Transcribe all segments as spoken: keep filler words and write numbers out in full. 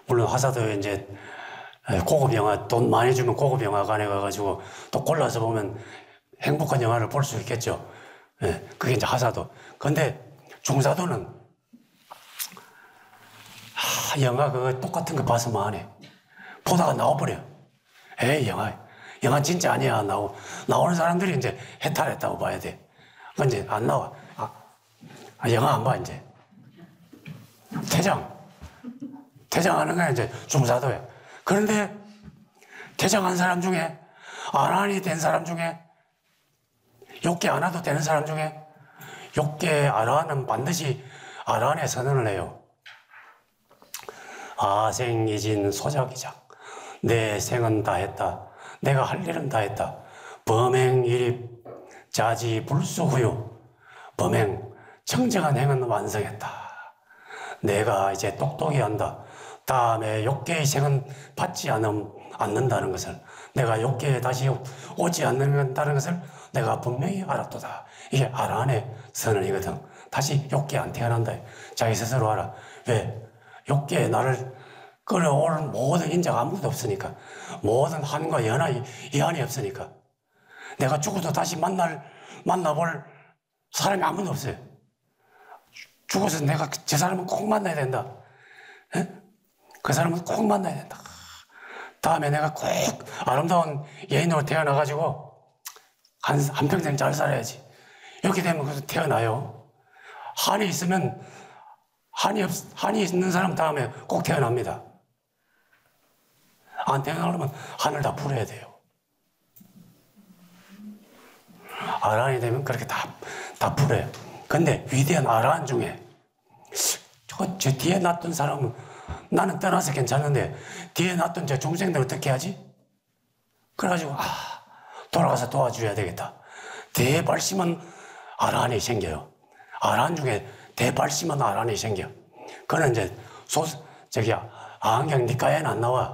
물론 하사도에 이제 고급 영화, 돈 많이 주면 고급 영화관에 가가지고 또 골라서 보면 행복한 영화를 볼 수 있겠죠. 예, 그게 이제 하사도. 근데 중사도는, 아, 영화 그거 똑같은 거 봐서 뭐하네. 보다가 나와버려. 에이, 영화, 영화 진짜 아니야. 나오, 나오는 사람들이 이제 해탈했다고 봐야 돼. 그 이제 안 나와. 아, 아, 영화 안 봐, 이제. 퇴장. 퇴장하는 게 이제 중사도야. 그런데 퇴장한 사람 중에, 아란이 된 사람 중에, 욕계 안 와도 되는 사람 중에, 욕계 아란은 반드시 아란에 선언을 해요. 아생이진 소작이작. 내 생은 다 했다. 내가 할 일은 다 했다. 범행일입 자지 불수후유. 범행, 청정한 행은 완성했다. 내가 이제 똑똑히 한다. 다음에 욕계의 생은 받지 않음, 않는다는 것을, 내가 욕계에 다시 오지 않는다는 것을 내가 분명히 알았도다. 이게 아란의 선언이거든. 다시 욕계 안 태어난다. 자기 스스로 알아. 왜? 욕계에 나를 끌어올 모든 인자가 아무것도 없으니까. 모든 한과 연하, 이한이 없으니까. 내가 죽어도 다시 만날, 만나볼 사람이 아무도 없어요. 죽어서 내가 저 사람은 꼭 만나야 된다. 에? 그 사람은 꼭 만나야 된다. 다음에 내가 꼭 아름다운 여인으로 태어나가지고 한, 한평생 잘 살아야지. 이렇게 되면 그래서 태어나요. 한이 있으면, 한이 없, 한이 있는 사람 다음에 꼭 태어납니다. 안 태어나려면 하늘 다 풀어야 돼요. 아란이 되면 그렇게 다, 다 풀어요. 근데 위대한 아란 중에, 저, 저 뒤에 놨던 사람은 나는 떠나서 괜찮은데, 뒤에 놨던 저 중생들 어떻게 하지? 그래가지고, 아, 돌아가서 도와줘야 되겠다. 대발심은 아란이 생겨요. 아란 중에 대발심은 아란이 생겨. 그는 이제, 소, 저기, 아한경 니까에는 안 나와.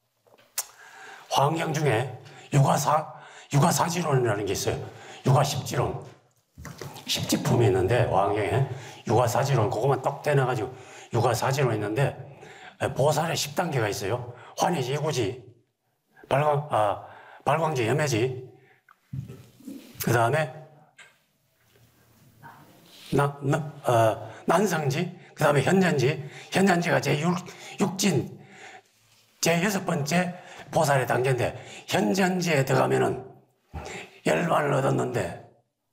화엄경 중에 육아사, 육아사지론이라는 게 있어요. 육아십지론. 십지품이 있는데, 화엄경에 육아사지론, 그거만 딱 떼놔가지고 육아사지론 있는데, 보살의 십 단계가 있어요. 환희지, 이구지, 발광, 아, 발광지, 염해지, 그 다음에, 나, 나, 어, 난성지, 그 다음에 현전지, 현전지가 제육, 육진, 제여섯 번째 보살의 단계인데, 현전지에 들어가면은 열반을 얻었는데,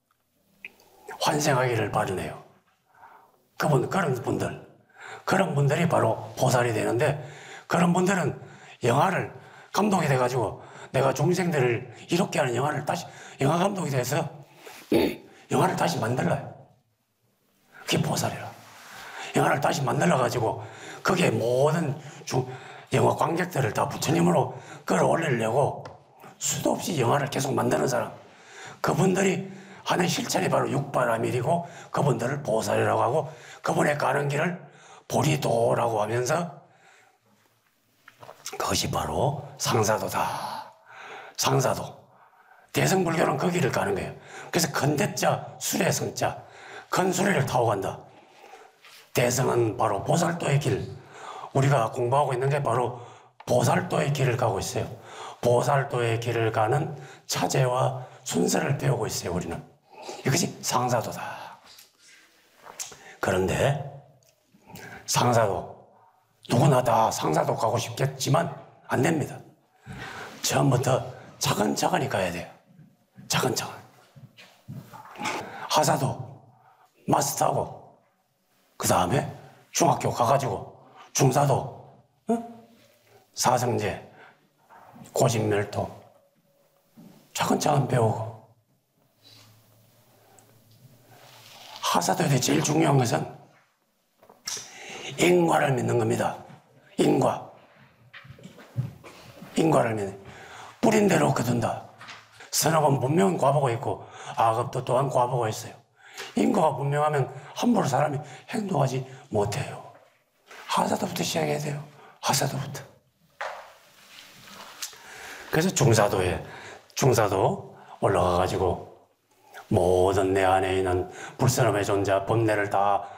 환생하기를 바라네요. 그분, 그런 분들, 그런 분들이 바로 보살이 되는데, 그런 분들은 영화를 감독이 돼가지고 내가 중생들을 이렇게 하는 영화를 다시, 영화 감독이 돼서 영화를 다시 만들어요. 그게 보살이라. 영화를 다시 만들어가지고 거기에 모든 중, 영화 관객들을 다 부처님으로 끌어올리려고 수도 없이 영화를 계속 만드는 사람. 그분들이 하는 실천이 바로 육바라밀이고, 그분들을 보살이라고 하고, 그분의 가는 길을 보리도라고 하면서, 그것이 바로 상사도다. 상사도. 대승불교는 그 길을 가는 거예요. 그래서 건대자, 수레성자, 큰 수레를 타고 간다. 대승은 바로 보살도의 길. 우리가 공부하고 있는 게 바로 보살도의 길을 가고 있어요. 보살도의 길을 가는 차제와 순서를 배우고 있어요, 우리는. 이것이 상사도다. 그런데 상사도, 누구나 다 상사도 가고 싶겠지만 안 됩니다. 처음부터 차근차근히 가야 돼요. 차근차근. 하사도 마스터하고, 그 다음에 중학교 가가지고 중사도, 어? 사성제, 고진멸도 차근차근 배우고. 하사도에 제일 중요한 것은 인과를 믿는 겁니다. 인과. 인과를 믿는. 뿌린 대로 거둔다. 선악은 분명히 과보가 있고 악업도 또한 과보가 있어요. 인과가 분명하면 함부로 사람이 행동하지 못해요. 하사도부터 시작해야 돼요. 하사도부터. 그래서 중사도에, 중사도 올라가가지고 모든 내 안에 있는 불선함의 존재, 번뇌를 다